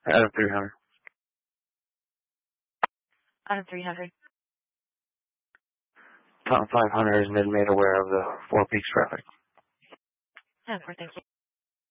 Out of 300. Out of 300. Top 500 has been made aware of the Four Peaks traffic. Oh, thank you.